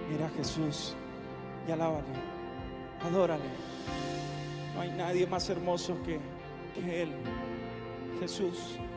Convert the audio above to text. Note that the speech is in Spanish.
Mira a Jesús y alábale, adórale. No hay nadie más hermoso que Él. Jesús.